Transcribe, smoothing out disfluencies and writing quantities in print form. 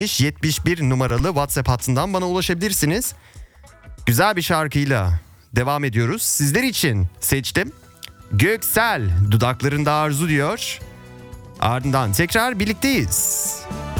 71 numaralı WhatsApp hattından bana ulaşabilirsiniz. Güzel bir şarkıyla devam ediyoruz. Sizler için seçtim. Göksel, dudaklarında arzu diyor. Ardından tekrar birlikteyiz.